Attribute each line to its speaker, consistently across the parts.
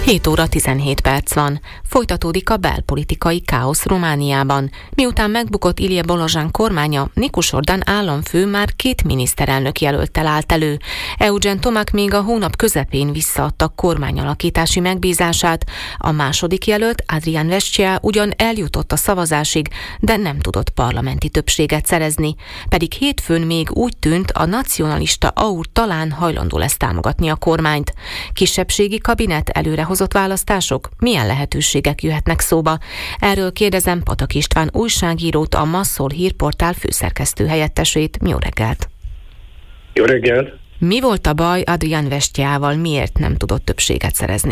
Speaker 1: 7 óra 17 perc van. Folytatódik a belpolitikai káosz Romániában. Miután megbukott Ilie Bolozsán kormánya, Nikus Ordan államfő már 2 miniszterelnök jelölttel állt elő. Eugen Tomak még a hónap közepén visszaadta kormányalakítási megbízását. A második jelölt, Adrian Vescea, ugyan eljutott a szavazásig, de nem tudott parlamenti többséget szerezni. Pedig hétfőn még úgy tűnt, a nacionalista AUR talán hajlandó lesz támogatni a kormányt. Kisebbségi kabinet, előrehozott választások? Milyen lehetőségek jöhetnek szóba? Erről kérdezem Patak István újságírót, a Masszol hírportál főszerkesztő helyettesét. Jó reggelt!
Speaker 2: Jó reggelt!
Speaker 1: Mi volt a baj Adrian Vesceával, miért nem tudott többséget szerezni?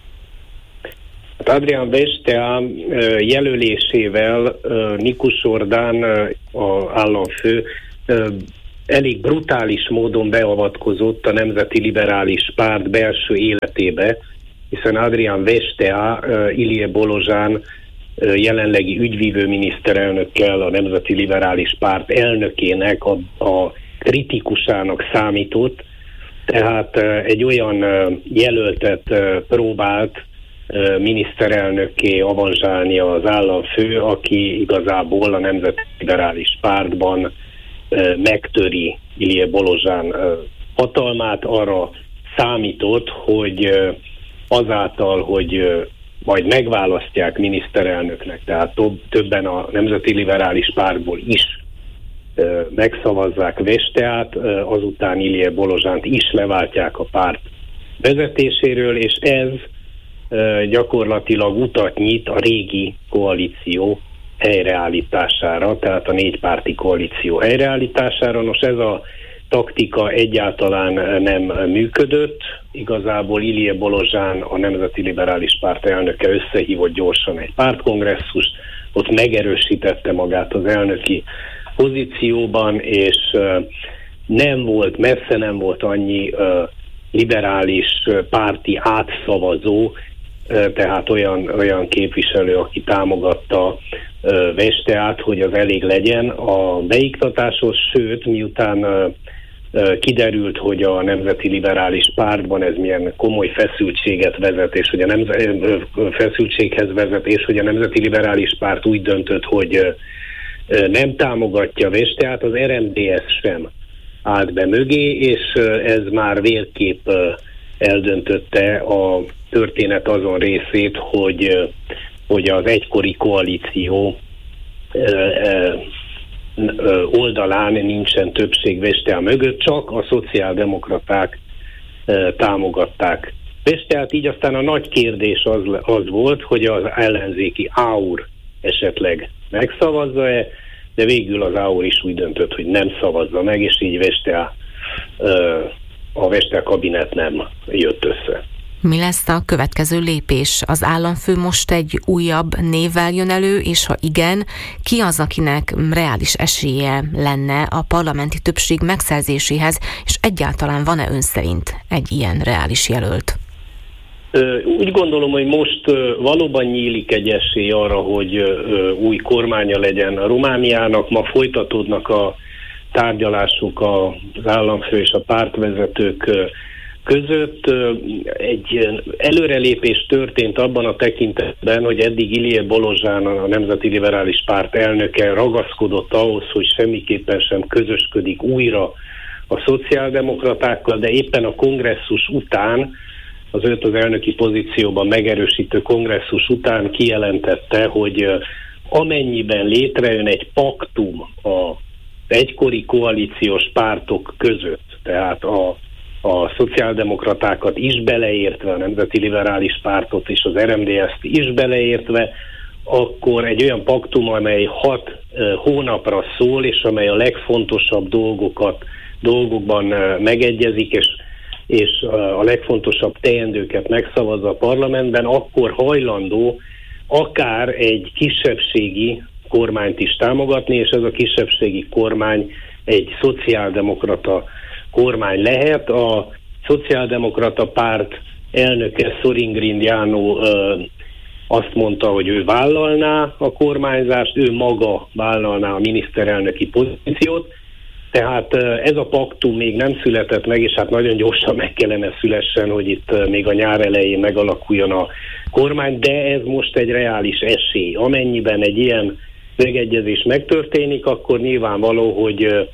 Speaker 2: Adrian Vescea jelölésével Nikus Ordan, az államfő, elég brutális módon beavatkozott a Nemzeti Liberális Párt belső életébe, hiszen Adrian Vescea Ilie Bolozsán jelenlegi ügyvívő miniszterelnökkel, a Nemzeti Liberális Párt elnökének a kritikusának számított, tehát egy olyan jelöltet próbált miniszterelnökké avanzsálni az államfő, aki igazából a Nemzeti Liberális Pártban megtöri Ilie Bolozsán hatalmát. Arra számított, hogy azáltal, hogy majd megválasztják miniszterelnöknek, tehát többen a Nemzeti Liberális Pártból is megszavazzák Vesceát, azután Ilie Bolozsánt is leváltják a párt vezetéséről, és ez gyakorlatilag utat nyit a régi koalíció helyreállítására, tehát a 4 párti koalíció helyreállítására. Nos, ez a taktika egyáltalán nem működött. Igazából Ilie Bolozsán, a Nemzeti Liberális Párt elnöke összehívott gyorsan egy pártkongresszust, ott megerősítette magát az elnöki pozícióban, és messze nem volt annyi liberális párti átszavazó, tehát olyan képviselő, aki támogatta Vesceát, hogy az elég legyen a beiktatáshoz, sőt, miután kiderült, hogy a Nemzeti Liberális Pártban ez milyen komoly feszültséget vezet, és hogy feszültséghez vezet, és hogy a Nemzeti Liberális Párt úgy döntött, hogy nem támogatja Vesceát, az RMDS sem állt be mögé, és ez már végképp eldöntötte a történet azon részét, hogy az egykori koalíció oldalán nincsen többség Vescea mögött, csak a szociáldemokraták támogatták Vesceát, így aztán a nagy kérdés az volt, hogy az ellenzéki AUR esetleg megszavazza-e, de végül az AUR is úgy döntött, hogy nem szavazza meg, és így a Vescea kabinet nem jött össze.
Speaker 1: Mi lesz a következő lépés? Az államfő most egy újabb névvel jön elő, és ha igen, ki az, akinek reális esélye lenne a parlamenti többség megszerzéséhez, és egyáltalán van-e ön szerint egy ilyen reális jelölt?
Speaker 2: Úgy gondolom, hogy most valóban nyílik egy esély arra, hogy új kormánya legyen a Romániának. Ma folytatódnak a tárgyalások az államfő és a pártvezetők között. Egy előrelépés történt abban a tekintetben, hogy eddig Ilie Bolozsán, a Nemzeti Liberális Párt elnöke ragaszkodott ahhoz, hogy semmiképpen sem közösködik újra a szociáldemokratákkal, de éppen a kongresszus után, az elnöki pozícióban megerősítő kongresszus után kijelentette, hogy amennyiben létrejön egy paktum az egykori koalíciós pártok között, tehát a szociáldemokratákat is beleértve, a Nemzeti Liberális Pártot és az RMDS-t is beleértve, akkor egy olyan paktum, amely 6 hónapra szól, és amely a legfontosabb dolgokban megegyezik, és a legfontosabb teendőket megszavazza a parlamentben, akkor hajlandó akár egy kisebbségi kormányt is támogatni, és ez a kisebbségi kormány egy szociáldemokrata kormány lehet. A szociáldemokrata párt elnöke Sorin Grindeanu azt mondta, hogy ő vállalná a kormányzást, ő maga vállalná a miniszterelnöki pozíciót, Tehát ez a paktum még nem született meg, és hát nagyon gyorsan meg kellene szülessen, hogy itt még a nyár elején megalakuljon a kormány, de ez most egy reális esély. Amennyiben egy ilyen megegyezés megtörténik, akkor nyilvánvaló, hogy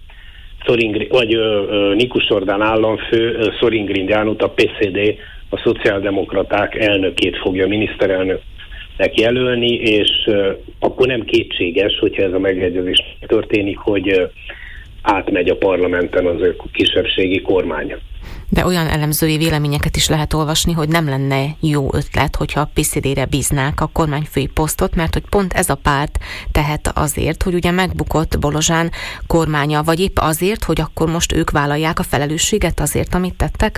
Speaker 2: Nikus Ordán államfő Sorin Grindeanut, a PCD, a szociáldemokraták elnökét fogja miniszterelnöknek jelölni, és akkor nem kétséges, hogyha ez a megegyezés történik, hogy átmegy a parlamenten az ő kisebbségi kormánya.
Speaker 1: De olyan elemzői véleményeket is lehet olvasni, hogy nem lenne jó ötlet, hogyha a PCD-re bíznák a kormányfői posztot, mert hogy pont ez a párt tehet azért, hogy ugye megbukott Bolozsán kormánya, vagy épp azért, hogy akkor most ők vállalják a felelősséget azért, amit tettek?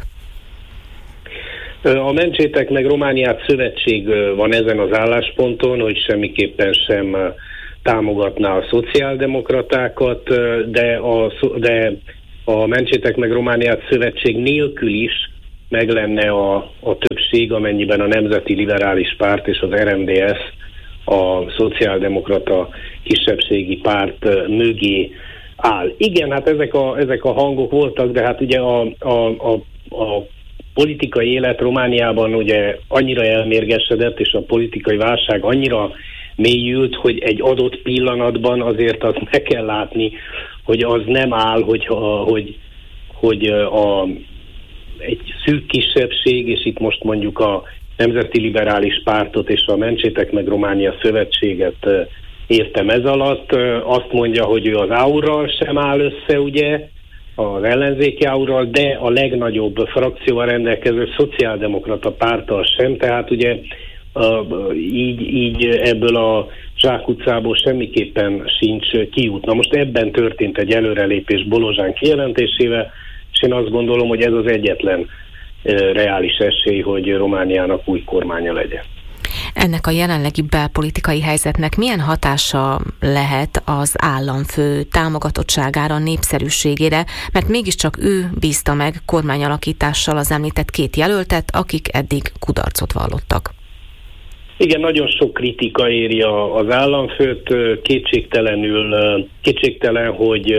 Speaker 2: A Mentsétek meg Romániát szövetség van ezen az állásponton, hogy semmiképpen sem támogatná a szociáldemokratákat, de a Mentsétek meg Romániát szövetség nélkül is meg lenne a többség, amennyiben a Nemzeti Liberális Párt és az RMDS, a szociáldemokrata kisebbségi párt mögé áll. Igen, hát ezek a hangok voltak, de hát ugye a politikai élet Romániában ugye annyira elmérgesedett, és a politikai válság annyira mélyült, hogy egy adott pillanatban azért azt meg kell látni, hogy az nem áll, hogy egy szűk kisebbség, és itt most mondjuk a Nemzeti Liberális Pártot és a Mentsétek meg Románia szövetséget értem ez alatt, azt mondja, hogy ő az AUR-ral sem áll össze, ugye, az ellenzéki AUR-ral, de a legnagyobb frakcióval rendelkező szociáldemokrata párttal sem, tehát ugye így ebből a zsákutcából semmiképpen sincs kiút. Na most ebben történt egy előrelépés Bolozsán kijelentésével, és én azt gondolom, hogy ez az egyetlen reális esély, hogy Romániának új kormánya legyen.
Speaker 1: Ennek a jelenlegi belpolitikai helyzetnek milyen hatása lehet az államfő támogatottságára, népszerűségére, mert mégiscsak ő bízta meg kormányalakítással az említett két jelöltet, akik eddig kudarcot vallottak.
Speaker 2: Igen, nagyon sok kritika éri az államfőt, kétségtelen, hogy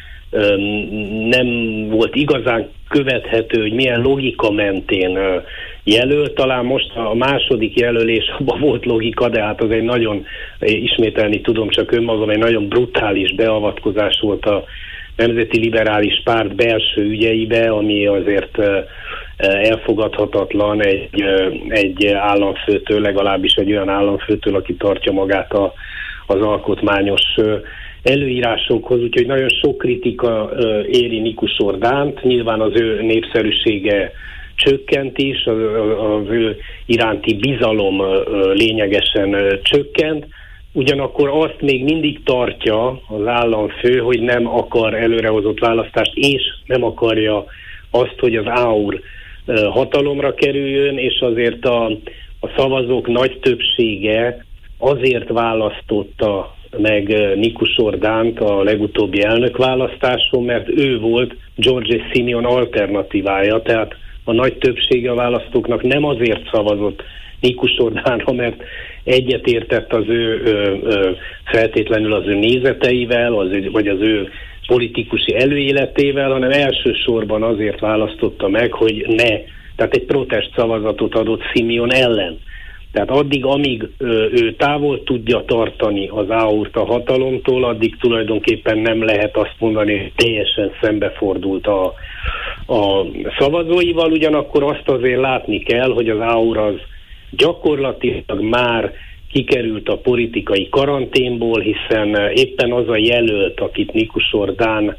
Speaker 2: nem volt igazán követhető, hogy milyen logika mentén jelölt. Talán most a második jelölés, abban volt logika, de hát az egy nagyon, ismételni tudom csak önmagam, egy nagyon brutális beavatkozás volt a Nemzeti Liberális Párt belső ügyeibe, ami azért elfogadhatatlan egy államfőtől, legalábbis egy olyan államfőtől, aki tartja magát az alkotmányos előírásokhoz, úgyhogy nagyon sok kritika éri Nikus Ordánt, nyilván az ő népszerűsége csökkent is, az ő iránti bizalom lényegesen csökkent, ugyanakkor azt még mindig tartja az államfő, hogy nem akar előrehozott választást, és nem akarja azt, hogy az AUR hatalomra kerüljön, és azért a szavazók nagy többsége azért választotta meg Nikus Ordánt a legutóbbi elnökválasztáson, mert ő volt György Simion alternatívája, tehát a nagy többsége a választóknak nem azért szavazott Nikus Ordánra, mert egyetértett az ő feltétlenül az ő nézeteivel, vagy az ő politikusi előéletével, hanem elsősorban azért választotta meg, hogy tehát egy protest szavazatot adott Simion ellen. Tehát addig, amíg ő távol tudja tartani az AUR-t a hatalomtól, addig tulajdonképpen nem lehet azt mondani, hogy teljesen szembefordult a szavazóival, ugyanakkor azt azért látni kell, hogy az AUR az gyakorlatilag már kikerült a politikai karanténból, hiszen éppen az a jelölt, akit Nikus Ordán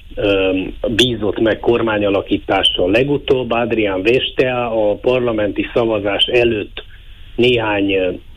Speaker 2: bízott meg kormányalakítással legutóbb, Adrián Vestea, a parlamenti szavazás előtt néhány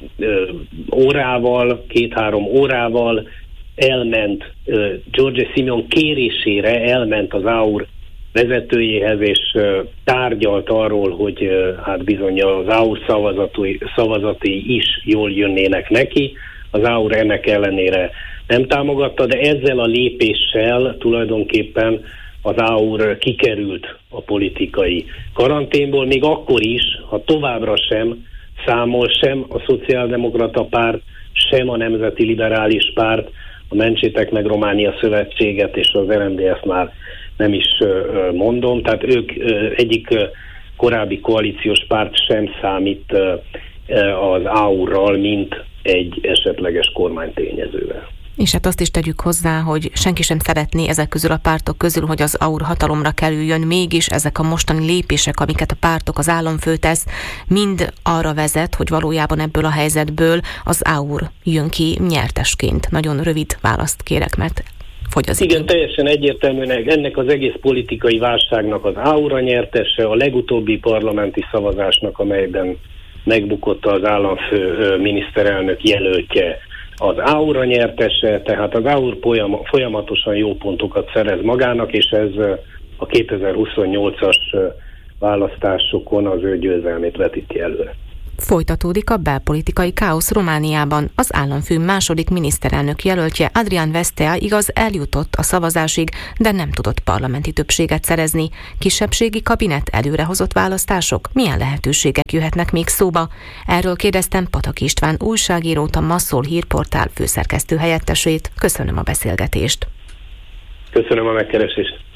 Speaker 2: órával, 2-3 órával elment, György Simion kérésére elment az AUR vezetőjéhez, és tárgyalt arról, hogy hát bizony az AUR szavazatai is jól jönnének neki. Az AUR ennek ellenére nem támogatta, de ezzel a lépéssel tulajdonképpen az AUR kikerült a politikai karanténból, még akkor is, ha továbbra sem számol sem a Szociáldemokrata Párt, sem a Nemzeti Liberális Párt a Mentsétek meg Románia Szövetséget és az RMDSZ már nem is mondom, tehát ők egyik korábbi koalíciós párt sem számít az AUR-ral, mint egy esetleges kormánytényezővel.
Speaker 1: És hát azt is tegyük hozzá, hogy senki sem szeretné ezek közül a pártok közül, hogy az AUR hatalomra kerüljön, mégis ezek a mostani lépések, amiket a pártok, az államfő tesz, mind arra vezet, hogy valójában ebből a helyzetből az AUR jön ki nyertesként. Nagyon rövid választ kérek, mert fogy az idő.
Speaker 2: Igen, teljesen egyértelműen ennek az egész politikai válságnak az AUR a nyertese, a legutóbbi parlamenti szavazásnak, amelyben megbukott az államfő miniszterelnök jelöltje, az AUR nyertese, tehát az AUR folyamatosan jó pontokat szerez magának, és ez a 2028-as választásokon az ő győzelmét vetíti előre.
Speaker 1: Folytatódik a belpolitikai káosz Romániában. Az államfő második miniszterelnök jelöltje Adrian Vestea igaz eljutott a szavazásig, de nem tudott parlamenti többséget szerezni. Kisebbségi kabinet, előrehozott választások? Milyen lehetőségek jöhetnek még szóba? Erről kérdeztem Pataki István újságírót, a Masszol hírportál főszerkesztő helyettesét. Köszönöm a beszélgetést.
Speaker 2: Köszönöm a megkeresést.